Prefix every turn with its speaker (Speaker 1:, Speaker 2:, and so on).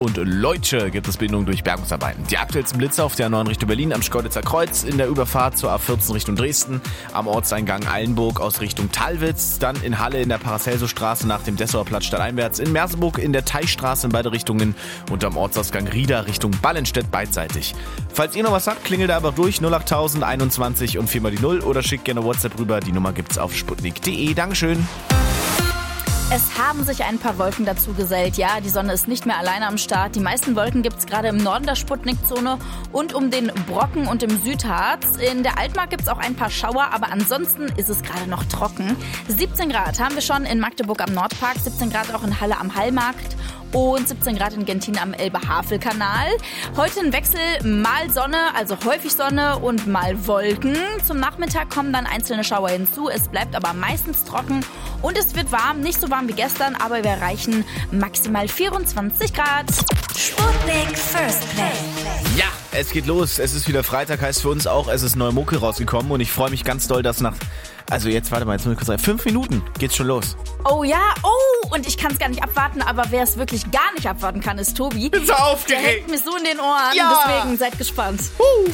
Speaker 1: Und Leute gibt es Bindung durch Bergungsarbeiten. Die aktuellsten Blitze auf der 9 Richtung Berlin am Schkeuditzer Kreuz, in der Überfahrt zur A14 Richtung Dresden, am Ortseingang Eilenburg aus Richtung Tallwitz, dann in Halle in der Paracelso-Straße nach dem Dessauer Platz stadteinwärts, in Merseburg in der Teichstraße in beide Richtungen und am Ortsausgang Rieda Richtung Ballenstedt beidseitig. Falls ihr noch was habt, klingelt da einfach durch 08000 21 und 4 mal die 0 oder schickt gerne WhatsApp rüber. Die Nummer gibt's auf sputnik.de. Dankeschön.
Speaker 2: Es haben sich ein paar Wolken dazu gesellt. Ja, die Sonne ist nicht mehr alleine am Start. Die meisten Wolken gibt es gerade im Norden der Sputnik-Zone und um den Brocken und im Südharz. In der Altmark gibt es auch ein paar Schauer, aber ansonsten ist es gerade noch trocken. 17 Grad haben wir schon in Magdeburg am Nordpark, 17 Grad auch in Halle am Hallmarkt und 17 Grad in Gentin am Elbe-Havel-Kanal. Heute ein Wechsel, mal Sonne, also häufig Sonne und mal Wolken. Zum Nachmittag kommen dann einzelne Schauer hinzu. Es bleibt aber meistens trocken und es wird warm, nicht so warm wie gestern, aber wir erreichen maximal 24 Grad.
Speaker 3: Sputnik First Play.
Speaker 1: Ja, es geht los. Es ist wieder Freitag, heißt für uns auch, es ist neue Mucke rausgekommen und ich freue mich ganz doll, dass jetzt muss ich kurz sagen, 5 Minuten geht's schon los.
Speaker 2: Oh ja, und ich kann es gar nicht abwarten, aber wer es wirklich gar nicht abwarten kann, ist Tobi.
Speaker 1: Bin so aufgeregt.
Speaker 2: Der hängt mir so in den Ohren,
Speaker 1: ja.
Speaker 2: Deswegen seid gespannt.